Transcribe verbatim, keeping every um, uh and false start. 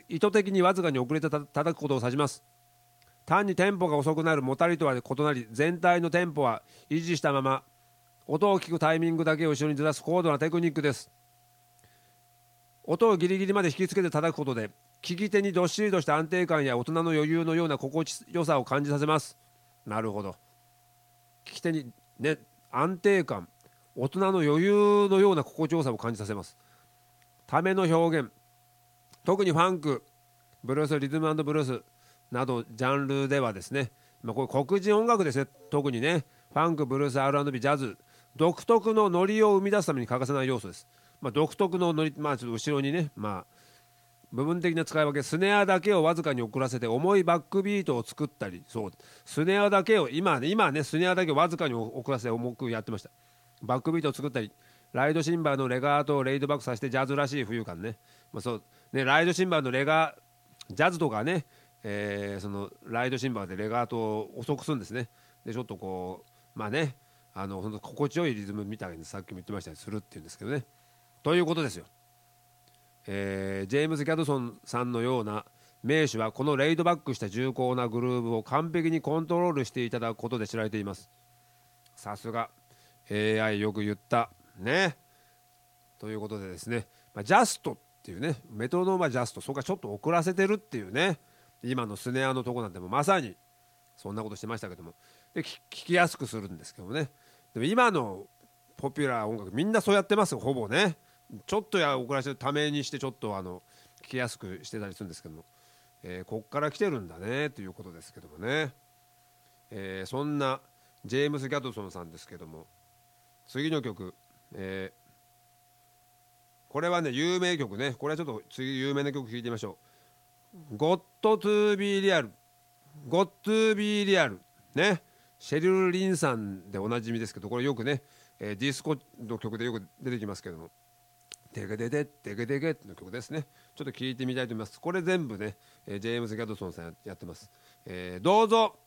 意図的にわずかに遅れてた叩くことを指します。単にテンポが遅くなるもたりとは異なり、全体のテンポは維持したまま音を聞くタイミングだけを後ろにずらす高度なテクニックです。音をギリギリまで引きつけて叩くことで、聞き手にどっしりとした安定感や大人の余裕のような心地よさを感じさせます。なるほど。聞き手にね、安定感、大人の余裕のような心地よさを感じさせます。ための表現、特にファンク、ブルース、リズム&ブルースなどジャンルではですね、まあ、これ黒人音楽ですね。特にね、ファンク、ブルース、アールアンドビー、ジャズ、独特のノリを生み出すために欠かせない要素です。まあ、独特のノリ、まあちょっと後ろにね、まあ部分的な使い分け、スネアだけをわずかに遅らせて重いバックビートを作ったり、そうスネアだけを今ね今ねスネアだけをわずかに遅らせて重くやってました。バックビートを作ったり、ライドシンバルのレガートをレイドバックさせてジャズらしい浮遊感ね、まあそうね、ライドシンバルのレガージャズとかね、えー、そのライドシンバルでレガートを遅くするんですね。でちょっとこうまあね、あの本当心地よいリズムみたいにさっきも言ってましたりするっていうんですけどね、ということですよ。えー、ジェームズ・ギャドソンさんのような名手はこのレイドバックした重厚なグルーヴを完璧にコントロールしていただくことで知られています。さすが エーアイ よく言ったね。ということでですね、まあ、ジャストっていうね、メトロノームはジャスト、そこからちょっと遅らせてるっていうね、今のスネアのとこなんてもまさにそんなことしてましたけども、で聞きやすくするんですけどね。でも今のポピュラー音楽みんなそうやってますよ、ほぼね。ちょっとや遅らせてためにしてちょっとあの聞きやすくしてたりするんですけども、えー、こっから来てるんだねということですけどもね、えー、そんなジェームス・ギャドソンさんですけども、次の曲、えー、これはね有名曲ね、これはちょっと次有名な曲聴いてみましょう。 Got to be real Got to be real ね、シェリル・リンさんでおなじみですけど、これよくね、えー、ディスコの曲でよく出てきますけども、デゲデデデゲデゲの曲ですね。ちょっと聞いてみたいと思います。これ全部ね、えー、ジェームズ・ギャドソンさんやってます。えー、どうぞ。